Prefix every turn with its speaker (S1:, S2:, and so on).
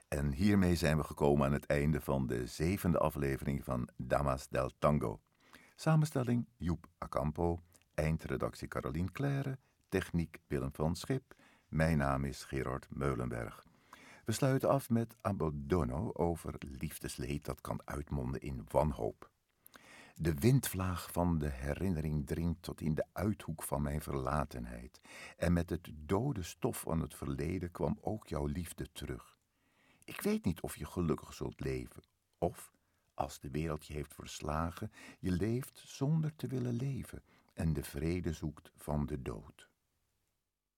S1: En hiermee zijn we gekomen aan het einde van de 7e aflevering van Damas del Tango. Samenstelling Joep Acampo, eindredactie Carolien Claire, techniek Willem van Schip. Mijn naam is Gerard Meulenberg. We sluiten af met Abbandono over liefdesleed dat kan uitmonden in wanhoop. De windvlaag van de herinnering dringt tot in de uithoek van mijn verlatenheid. En met het dode stof van het verleden kwam ook jouw liefde terug. Ik weet niet of je gelukkig zult leven, of, als de wereld je heeft verslagen, je leeft zonder te willen leven en de vrede zoekt van de dood.